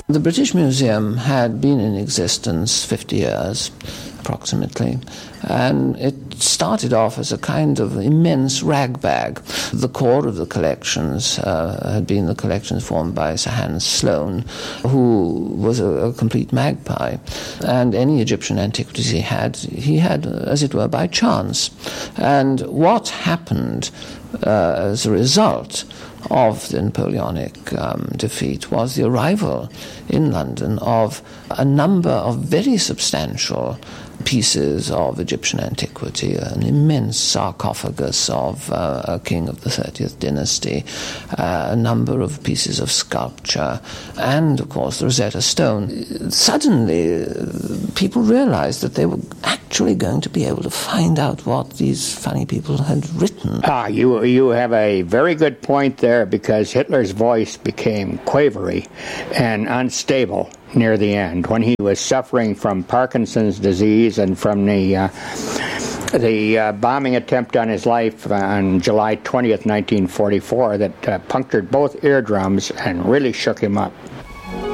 The British Museum had been in existence 50 years, approximately, and it started off as a kind of immense ragbag. The core of the collections had been the collections formed by Sir Hans Sloane, who was a complete magpie, and any Egyptian antiquities he had, as it were, by chance. And what happened as a result of the Napoleonic defeat was the arrival in London of a number of very substantial pieces of Egyptian antiquity, an immense sarcophagus of a king of the 30th dynasty, a number of pieces of sculpture, and, of course, the Rosetta Stone. Suddenly, people realized that they were actually going to be able to find out what these funny people had written. You have a very good point there, because Hitler's voice became quavery and unstable near the end, when he was suffering from Parkinson's disease and from the bombing attempt on his life on July 20th, 1944, that punctured both eardrums and really shook him up.